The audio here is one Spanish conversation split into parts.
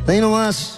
Ahí nomás.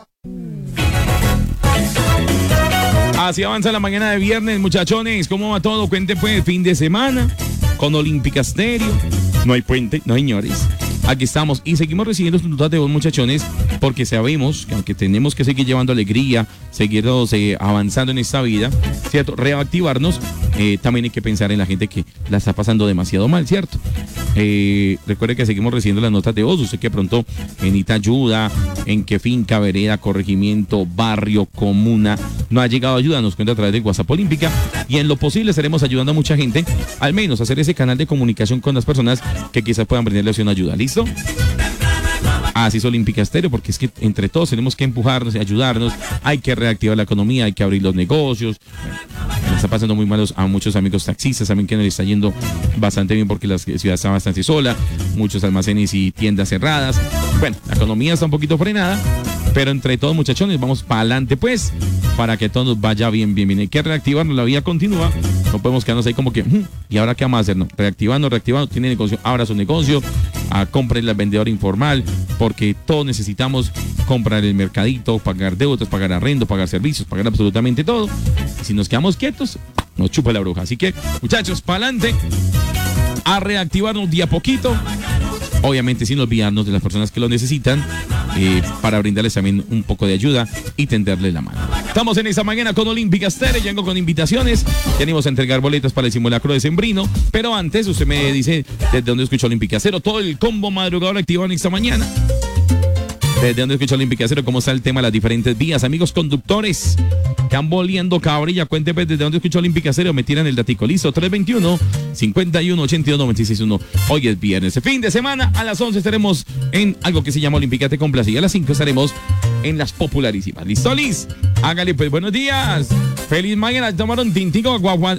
Así avanza la mañana de viernes, muchachones. ¿Cómo va todo? Cuente pues, fin de semana con Olímpica Estéreo. No hay puente, no señores. Aquí estamos y seguimos recibiendo sus notas de voz, muchachones, porque sabemos que aunque tenemos que seguir llevando alegría, seguir avanzando en esta vida, ¿cierto? Reactivarnos, también hay que pensar en la gente que la está pasando demasiado mal, ¿cierto? Recuerde que seguimos recibiendo las notas de voz. Usted que pronto necesita ayuda, en qué finca, vereda, corregimiento, barrio, comuna, no ha llegado ayuda, nos cuenta a través del WhatsApp Olímpica y en lo posible estaremos ayudando a mucha gente, al menos a hacer ese canal de comunicación con las personas que quizás puedan brindarles una ayuda. ¿Listo? Así es Olímpica Estéreo, porque es que entre todos tenemos que empujarnos y ayudarnos. Hay que reactivar la economía, hay que abrir los negocios. Bueno, está pasando muy malos a muchos amigos taxistas también, que nos está yendo bastante bien porque la ciudad está bastante sola, muchos almacenes y tiendas cerradas. Bueno, la economía está un poquito frenada, pero entre todos, muchachones, vamos para adelante pues, para que todo nos vaya bien. Hay que reactivarnos, la vida continúa. No podemos quedarnos ahí como que, ¿y ahora qué vamos a hacer? No, reactivando, tiene negocio, abra su negocio, compre al vendedor informal, porque todos necesitamos comprar el mercadito, pagar deudas, pagar arrendo, pagar servicios, pagar absolutamente todo. Y si nos quedamos quietos, nos chupa la bruja. Así que, muchachos, para adelante, a reactivarnos día a poquito. Obviamente sin olvidarnos de las personas que lo necesitan, para brindarles también un poco de ayuda y tenderles la mano. Estamos en esta mañana con Olímpica Estéreo, llego con invitaciones. Tenemos a entregar boletas para el simulacro de Sembrino, pero antes usted me dice desde dónde escucha Olímpica Estéreo, todo el combo madrugador activado en esta mañana. Desde dónde escucha Olímpica Estéreo, cómo está el tema de las diferentes vías. Amigos conductores que han volviendo cabrilla, cuénteme desde dónde escucha Olímpica Estéreo, me tiran el datico. Listo, 321-51-82-96-1. Hoy es viernes, fin de semana. A las 11 estaremos en algo que se llama Olímpica Te Complace y a las 5 estaremos en las popularísimas. ¿Listo, Liz? Hágale pues, buenos días. Feliz mañana. Tomaron tintico,